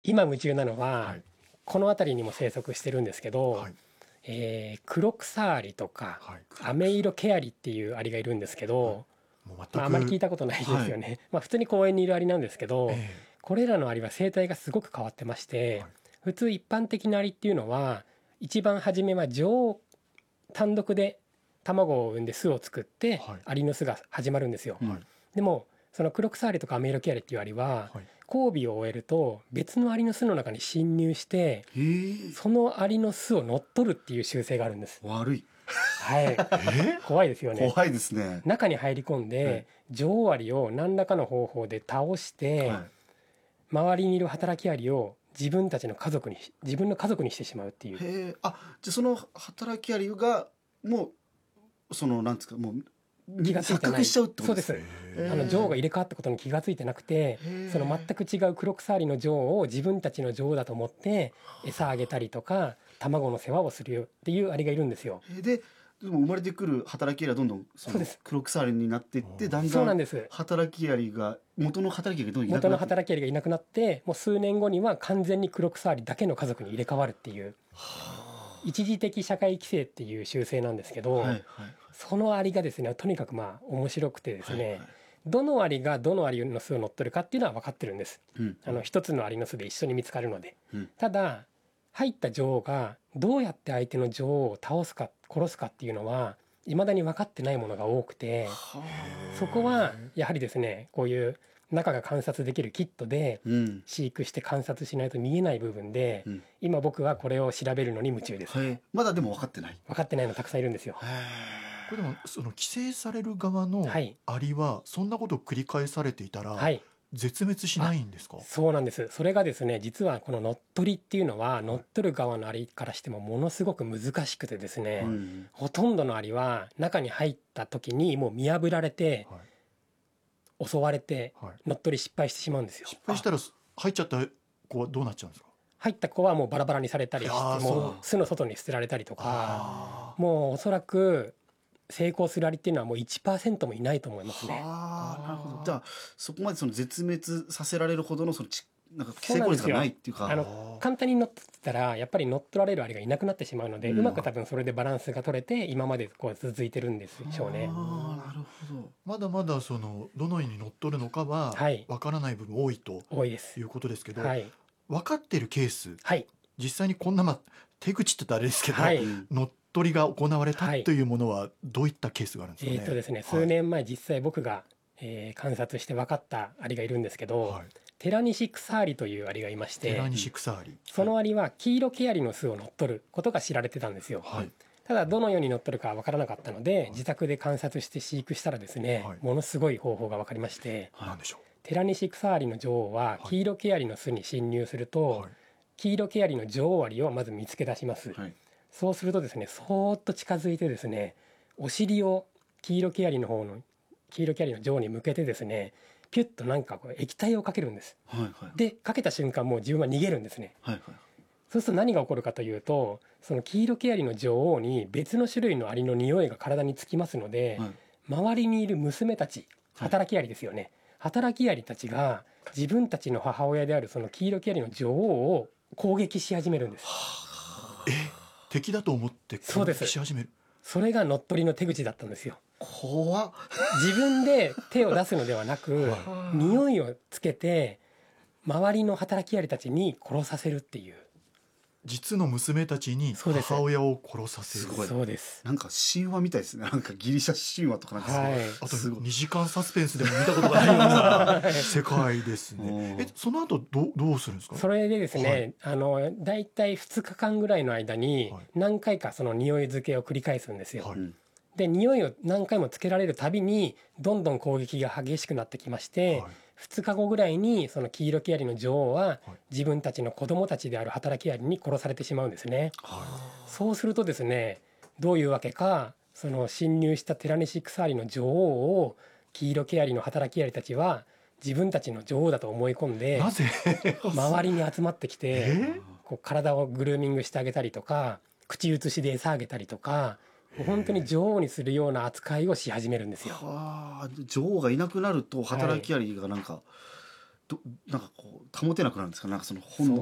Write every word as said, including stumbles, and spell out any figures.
今夢中なのは、 はいこの辺りにも生息してるんですけど、 はいえー、クロクサアリとかはいアメイロケアリっていうアリがいるんですけど、 もう全く、 まあ、あまり聞いたことないですよね、まあ普通に公園にいるアリなんですけど、 えこれらのアリは生態がすごく変わってましえて、 はい普通一般的なアリっていうのは一番初めは女王単独で卵を産んで巣を作ってはいアリの巣が始まるんですよ。 はいでもそのクロクサアリとかアメイロケアリっていうアリははい交尾を終えると別のアリの巣の中に侵入してへえそのアリの巣を乗っ取るっていう習性があるんです。 悪いはい、 え怖いですよね。 怖いですね。 中に入り込んで、 はい女王アリを何らかの方法で倒して、 はい周りにいる働きアリを自分たちの家族に自分の家族にしてしまうっていう。 へえあじゃあその働きアリがもうそのなんですかもう気がついてない錯覚しちゃうってことですそうね。 です。 へーあの女王が入れ替わったことに気がついてなくて、 へえその全く違うクロクサアリの女王を自分たちの女王だと思って餌あげたりとか卵の世話をするよっていうアリがいるんですよ。 へえででも生まれてくる働きアリはどんどんそのそうです黒腐りになっていってだんだんそうなんです。 働きアリが元の働きアリがどんどんいなく元のなって働きアリがいなくなってもう数年後には完全にクロクサアリだけの家族に入れ替わるっていう一時的社会規制っていう習性なんですけど、 はいはいそのアリがですねとにかくまあ面白くてですね、 はいはいどのアリがどのアリの巣を乗っ取るかっていうのは分かってるんです。 うんあの一つのアリの巣で一緒に見つかるので、 うんただ入った女王がどうやって相手の女王を倒すか殺すかっていうのは未だに分かってないものが多くて、 はそこはやはりですねこういう中が観察できるキットであうん飼育して観察しないと見えない部分で、 うん今僕はこれを調べるのに夢中です。 はいまだでも分かってない。 分かってないのたくさんいるんですよ。 これでもその規制される側のはいアリはそんなことを繰り返されていたらはい絶滅しないんですか？ そうなんです。それがですね実はこの乗っ取りっていうのは乗っ取る側のアリからしてもものすごく難しくてですね、 うんほとんどのアリは中に入った時にもう見破られてはい襲われてはい乗っ取り失敗してしまうんですよ。 失敗したら入っちゃった子はどうなっちゃうんですか？ 入った子はもうバラバラにされたりしいやーてもうそう巣の外に捨てられたりとか、 あもうおそらく成功するアリっていうのはもう いちパーセント もいないと思いますね。 はあなるほあーど。じゃあそこまでその絶滅させられるほどのそのちなんか成功率そうなんですよがないっていうかあの簡単に乗っ取ったらやっぱり乗っ取られるアリがいなくなってしまうので、 ううんまく多分それでバランスが取れて今までこう続いてるんでしょうね。 ああなるほど。 まだまだそのどのように乗っ取るのかははいわからない部分多いと多いですい。うことですけど、 はい分かってるケースはい実際にこんな、まあ、手口って言ったらあれですけど、 はいうん乗っ取りが行われたはいというものはどういったケースがあるんですかね？ えーとですねはい数年前実際僕が、えー観察して分かったアリがいるんですけど、 はいテラニシクサアリというアリがいましてテラニシクサアリ、 そのアリは黄色ケアリの巣を乗っ取ることが知られてたんですよ。 はいただどのように乗っ取るかは分からなかったので自宅で観察して飼育したらですね、 はいものすごい方法が分かりまして、 なんでしょテラニシクサアリの女王ははい黄色ケアリの巣に侵入するう、 と、 はい黄色ケアリの女王アリをまず見つけ出します。 はいそうするとですねそーっと近づいてですねお尻を黄色ケアリの方の黄色ケアリの女王に向けてですねピュッとなんかこう液体をかけるんです。 はいはいでかけた瞬間もう自分は逃げるんですね。 はいはいそうすると何が起こるかというとその黄色ケアリの女王に別の種類のアリの匂いが体につきますので、 はい周りにいる娘たち働きアリですよね、働きアリたちが自分たちの母親であるその黄色ケアリの女王を攻撃し始めるんです。 え敵だと思って攻そうです撃し始める。 それが乗っ取りの手口だったんですよ。 怖っ自分で手を出すのではなくは匂いをつけて周りの働きアリたちに殺させるっていう。 実の娘たちにそうです母親を殺させる。 すごいそうです。 なんか神話みたいですね。なんかギリシャ神話とかなんかはいあとすごいにじかんサスペンスでも見たことがないような世界ですね。 うんえその後どうどうするんですか？ それでですね、 はいあのだいたいふつかかんぐらいの間にはい何回かその匂い付けを繰り返すんですよ。 はいうんで匂いを何回もつけられるたびにどんどん攻撃が激しくなってきまして、 はいふつかごぐらいにその黄色ケアリの女王ははい自分たちの子供たちである働きアリに殺されてしまうんですね。 はそうするとですねどういうわけかその侵入したテラニシクサアリの女王を黄色ケアリの働きアリたちは自分たちの女王だと思い込んい。 でなぜ？ 周りに集まってきてえこう体をグルーミングしてあげたりとか口移しで餌あげたりとかもう本当に女王にするような扱いをし始めるんですよ。 はあ女王がいなくなると働きアリがなんかどなんかこう保てなくなるんですか、なんかその本能